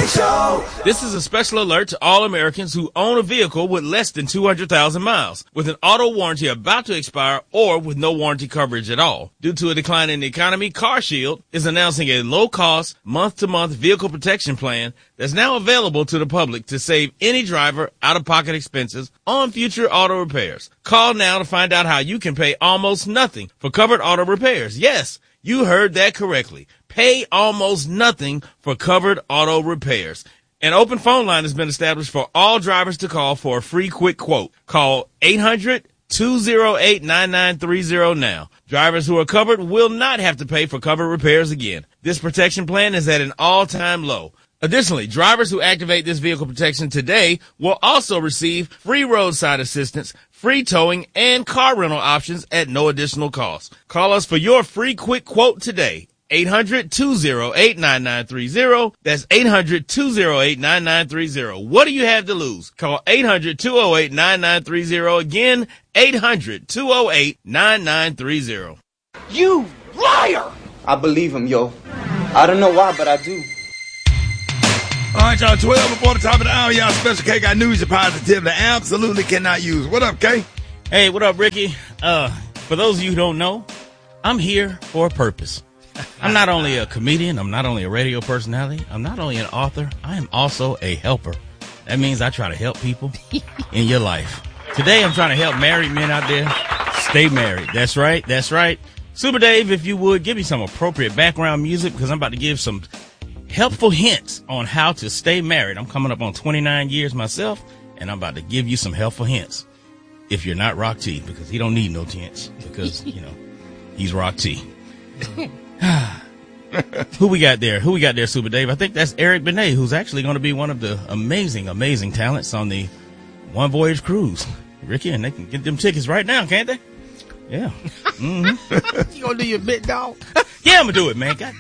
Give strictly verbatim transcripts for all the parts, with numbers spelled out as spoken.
Big Show. This is a special alert to all Americans who own a vehicle with less than two hundred thousand miles, with an auto warranty about to expire or with no warranty coverage at all. Due to a decline in the economy, CarShield is announcing a low-cost, month-to-month vehicle protection plan that's now available to the public to save any driver out-of-pocket expenses on future auto repairs. Call now to find out how you can pay almost nothing for covered auto repairs. Yes, you heard that correctly. Pay almost nothing for covered auto repairs. An open phone line has been established for all drivers to call for a free quick quote. Call eight hundred, two oh eight, nine nine three oh now. Drivers who are covered will not have to pay for covered repairs again. This protection plan is at an all-time low. Additionally, drivers who activate this vehicle protection today will also receive free roadside assistance, free towing, and car rental options at no additional cost. Call us for your free quick quote today. eight hundred, two oh eight, nine nine three oh. That's eight hundred, two oh eight, nine nine three oh. What do you have to lose? Call eight hundred, two oh eight, nine nine three oh. Again, eight hundred, two oh eight, nine nine three oh. You liar! I believe him, yo. I don't know why, but I do. All right, y'all, twelve before the top of the hour, y'all. Special K got news you positively absolutely cannot use. What up, K? Hey, what up, Ricky? Uh, for those of you who don't know, I'm here for a purpose. I'm not only a comedian, I'm not only a radio personality, I'm not only an author, I am also a helper. That means I try to help people in your life. Today, I'm trying to help married men out there stay married. That's right, that's right. Super Dave, if you would, give me some appropriate background music because I'm about to give some helpful hints on how to stay married. I'm coming up on twenty-nine years myself, and I'm about to give you some helpful hints. If you're not Rock T, because he don't need no hints, because, you know, he's Rock T. Who we got there? Who we got there, Super Dave? I think that's Eric Benet, who's actually going to be one of the amazing, amazing talents on the One Voyage cruise. Ricky, and they can get them tickets right now, can't they? Yeah. Mm-hmm. You gonna do your bit, dog? Yeah, I'm gonna do it, man. God.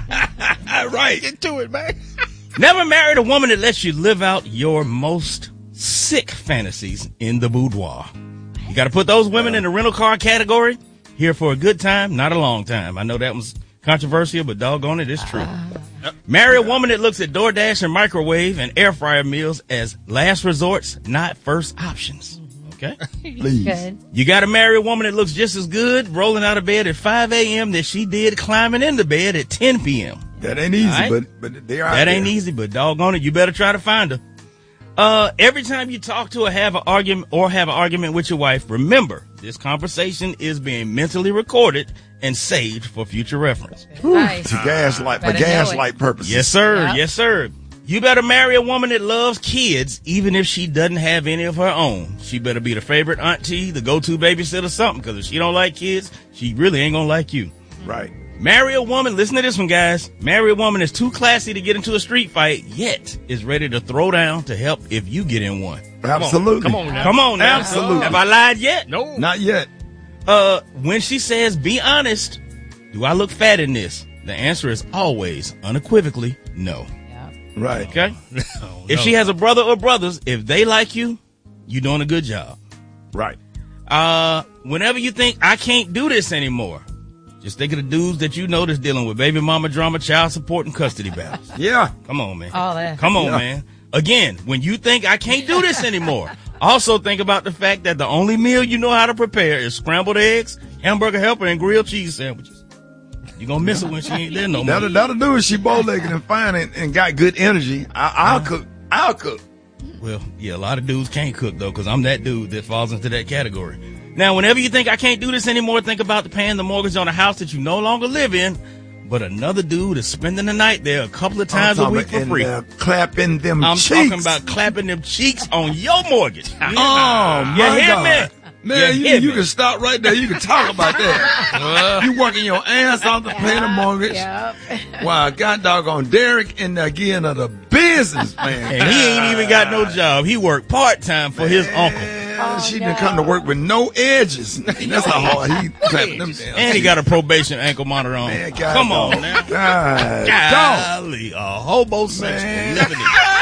Right. Get to it, man. Never married a woman that lets you live out your most sick fantasies in the boudoir. You got to put those women in the rental car category. Here for a good time, not a long time. I know that was controversial, but doggone it, it's true. Uh, Marry a woman that looks at DoorDash and microwave and air fryer meals as last resorts, not first options. Okay? Please. Good. You got to marry a woman that looks just as good rolling out of bed at five a.m. that she did climbing into bed at ten p.m. That ain't easy, right? but but they are. That ain't easy, but doggone it, you better try to find her. Uh, every time you talk to her, have an argument or have an argument with your wife, remember this conversation is being mentally recorded and saved for future reference. Nice. To gaslight for Better know gaslight it. purposes. Yes, sir. Yep. Yes, sir. You better marry a woman that loves kids, even if she doesn't have any of her own. She better be the favorite auntie, the go-to babysitter, something, because if she don't like kids, she really ain't gonna like you. Right. Marry a woman, listen to this one, guys. Marry a woman that's too classy to get into a street fight, yet is ready to throw down to help if you get in one. Absolutely. Come on now. Come on now. Absolutely. Have I lied yet? No. Not yet. Uh, when she says, be honest, do I look fat in this? The answer is always, unequivocally, no. Right. Okay? Oh, If no. she has a brother or brothers, if they like you, you're doing a good job. Right. Uh, whenever you think, I can't do this anymore, just think of the dudes that you know that's dealing with baby mama drama, child support, and custody battles. Yeah. Come on, man. All that. Come on, Yeah. man. Again, when you think, I can't do this anymore, also think about the fact that the only meal you know how to prepare is scrambled eggs, hamburger helper, and grilled cheese sandwiches. You're going to miss her when she ain't there no more. That'll, that'll do it. She bow-legged and fine and, and got good energy. I, I'll cook. I'll cook. Well, yeah, a lot of dudes can't cook, though, because I'm that dude that falls into that category. Now, whenever you think I can't do this anymore, think about the paying the mortgage on a house that you no longer live in, but another dude is spending the night there a couple of times a week for and, free. Uh, clapping them I'm cheeks. talking about clapping them cheeks on your mortgage. Oh, my You hear God. me? Man, You you, hear you me? can stop right there. You can talk about that. You working your ass off to pay the mortgage. Yep. Wow, God doggone Derek in the again of the business, man. And he ain't even got no job. He worked part-time for his uncle. Man, she no. didn't come to work with no edges. That's how hard he clapping them down. And he got a probation ankle monitor on. Man, God Come on dog. now. God, Golly, a homosexual Man. living in.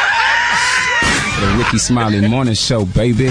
The Ricky Smiley Morning Show, baby.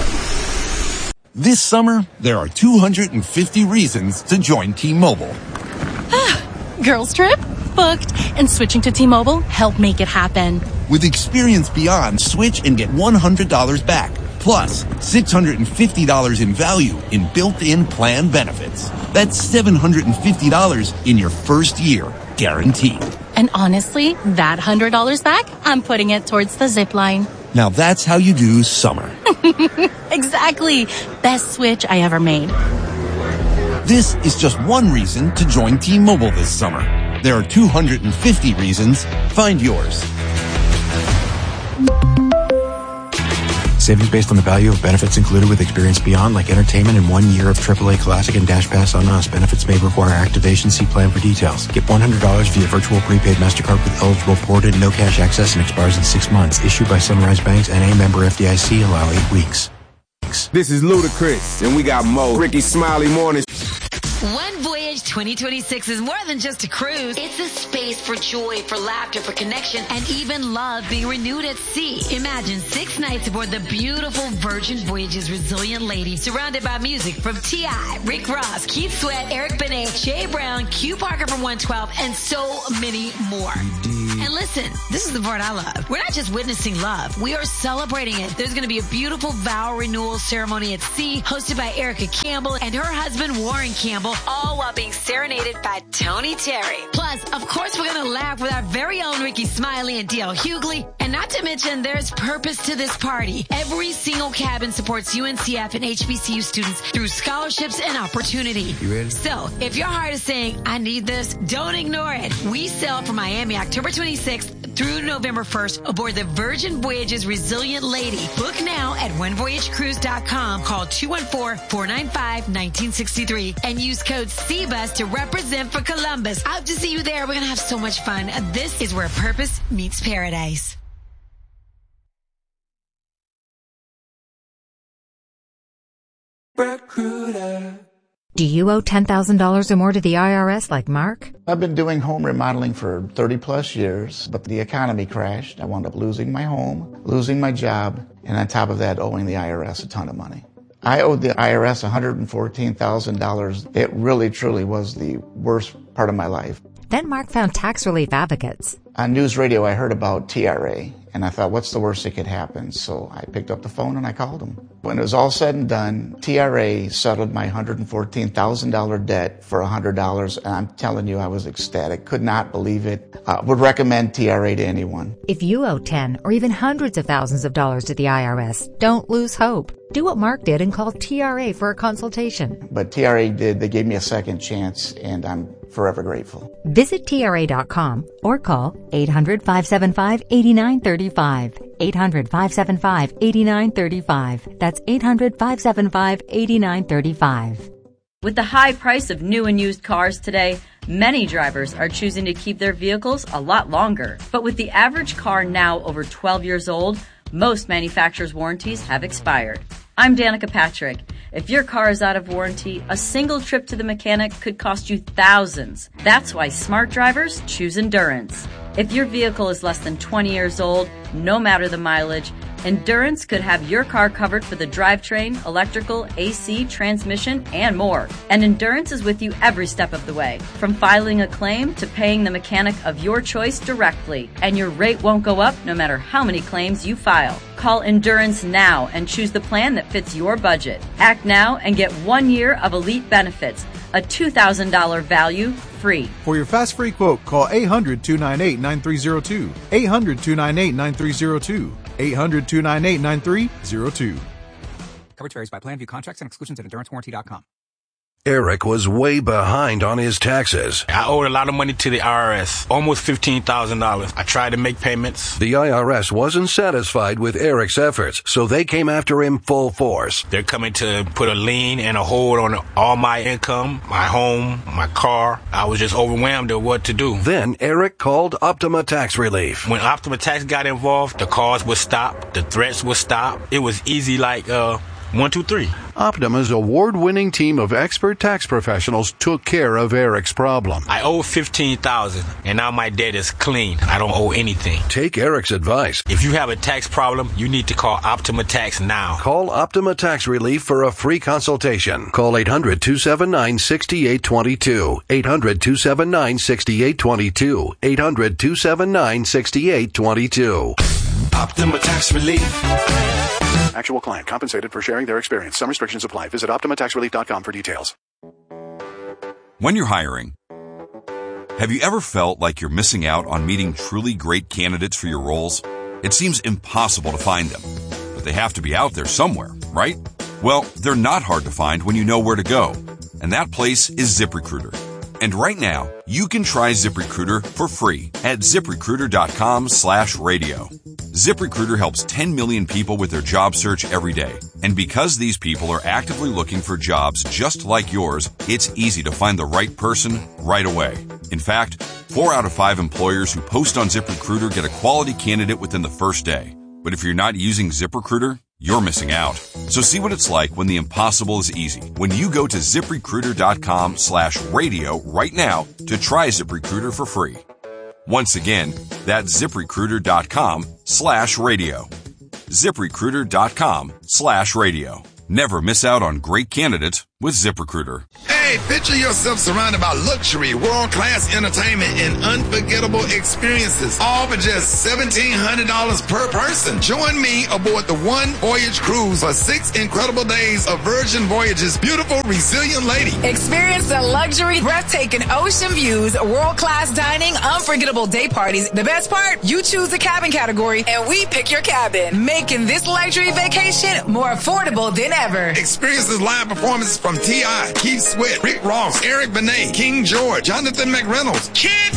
This summer, there are two hundred fifty reasons to join T-Mobile. Girls trip? booked, and switching to T-Mobile helped make it happen. With Experience Beyond, switch and get one hundred dollars back, plus six hundred fifty dollars in value in built-in plan benefits. That's seven hundred fifty dollars in your first year, guaranteed. And honestly, that one hundred dollars back, I'm putting it towards the zip line. Now that's how you do summer. Exactly. Best switch I ever made. This is just one reason to join T-Mobile this summer. There are two hundred fifty reasons. Find yours. Savings based on the value of benefits included with Experience Beyond, like entertainment and one year of triple A Classic and Dash Pass on us. Benefits may require activation. See plan for details. Get one hundred dollars via virtual prepaid MasterCard with eligible ported, no cash access, and expires in six months. Issued by Sunrise Banks, N A member F D I C. Allow eight weeks. This is Ludacris, and we got Mo. Ricky Smiley Morning. One Voyage twenty twenty-six is more than just a cruise. It's a space for joy, for laughter, for connection, and even love being renewed at sea. Imagine six nights aboard the beautiful Virgin Voyages Resilient Lady, surrounded by music from T I, Rick Ross, Keith Sweat, Eric Benet, Shay Brown, Q Parker from one twelve, and so many more. And listen, this is the part I love. We're not just witnessing love. We are celebrating it. There's going to be a beautiful vow renewal ceremony at sea, hosted by Erica Campbell and her husband, Warren Campbell, all while being serenaded by Tony Terry. Plus, of course, we're going to laugh with our very own Ricky Smiley and D L Hughley. And not to mention, there's purpose to this party. Every single cabin supports U N C F and H B C U students through scholarships and opportunity. You ready? So, if your heart is saying, I need this, don't ignore it. We sail from Miami October twenty-sixth through November first aboard the Virgin Voyages Resilient Lady. Book now at one voyage cruise dot com. Call two one four, four nine five, one nine six three and use code C B U S to represent for Columbus. I hope to see you there. We're going to have so much fun. This is where purpose meets paradise. Do you owe ten thousand dollars or more to the I R S like Mark? I've been doing home remodeling for thirty plus years, but the economy crashed. I wound up losing my home, losing my job, and on top of that, owing the I R S a ton of money. I owed the I R S one hundred fourteen thousand dollars. It really, truly was the worst part of my life. Then Mark found tax relief advocates. On news radio, I heard about T R A, and I thought, what's the worst that could happen? So I picked up the phone and I called them. When it was all said and done, T R A settled my one hundred fourteen thousand dollars debt for one hundred dollars, and I'm telling you, I was ecstatic. Could not believe it. Uh, would recommend T R A to anyone. If you owe ten or even hundreds of thousands of dollars to the I R S, don't lose hope. Do what Mark did and call T R A for a consultation. But T R A did. They gave me a second chance, and I'm forever grateful. Visit T R A dot com or call eight hundred, five seven five, eight nine three five. eight hundred, five seven five, eight nine three five. That's eight hundred, five seven five, eight nine three five. With the high price of new and used cars today, many drivers are choosing to keep their vehicles a lot longer. But with the average car now over twelve years old, most manufacturers' warranties have expired. I'm Danica Patrick. If your car is out of warranty, a single trip to the mechanic could cost you thousands. That's why smart drivers choose Endurance. If your vehicle is less than twenty years old, no matter the mileage, Endurance could have your car covered for the drivetrain, electrical, A C, transmission, and more. And Endurance is with you every step of the way, from filing a claim to paying the mechanic of your choice directly. And your rate won't go up no matter how many claims you file. Call Endurance now and choose the plan that fits your budget. Act now and get one year of elite benefits, a two thousand dollars value free. For your fast free quote, call eight hundred, two nine eight, nine three zero two. eight hundred, two nine eight, nine three zero two. eight hundred, two nine eight, nine three zero two. Coverage varies by plan. View contracts and exclusions at endurance warranty dot com. Eric was way behind on his taxes. I owed a lot of money to the I R S, almost fifteen thousand dollars. I tried to make payments. The I R S wasn't satisfied with Eric's efforts, so they came after him full force. They're coming to put a lien and a hold on all my income, my home, my car. I was just overwhelmed at what to do. Then Eric called Optima Tax Relief. When Optima Tax got involved, the calls would stop, the threats would stop. It was easy like, uh... One, two, three. Optima's award-winning team of expert tax professionals took care of Eric's problem. I owe fifteen thousand dollars, and now my debt is clean. I don't owe anything. Take Eric's advice. If you have a tax problem, you need to call Optima Tax now. Call Optima Tax Relief for a free consultation. Call eight hundred, two seven nine, six eight two two. eight hundred, two seven nine, six eight two two. eight hundred, two seven nine, six eight two two. Optima Tax Relief. Actual client compensated for sharing their experience. Some restrictions apply. Visit Optima Tax Relief dot com for details. When you're hiring, have you ever felt like you're missing out on meeting truly great candidates for your roles? It seems impossible to find them, but they have to be out there somewhere, right? Well, they're not hard to find when you know where to go, and that place is ZipRecruiter. And right now, you can try ZipRecruiter for free at ZipRecruiter.com slash radio. ZipRecruiter helps ten million people with their job search every day. And because these people are actively looking for jobs just like yours, it's easy to find the right person right away. In fact, four out of five employers who post on ZipRecruiter get a quality candidate within the first day. But if you're not using ZipRecruiter, you're missing out. So see what it's like when the impossible is easy. When you go to ZipRecruiter.com slash radio right now to try ZipRecruiter for free. Once again, that's ZipRecruiter.com slash radio. ZipRecruiter.com slash radio. Never miss out on great candidates with ZipRecruiter. Hey, picture yourself surrounded by luxury, world-class entertainment, and unforgettable experiences, all for just seventeen hundred dollars per person. Join me aboard the One Voyage Cruise for six incredible days of Virgin Voyage's beautiful, resilient lady. Experience the luxury, breathtaking ocean views, world-class dining, unforgettable day parties. The best part? You choose the cabin category, and we pick your cabin, making this luxury vacation more affordable than ever. Experience this live performances from T I, Keith Sweat, Rick Ross, Eric Benet, King George, Jonathan McReynolds, Kids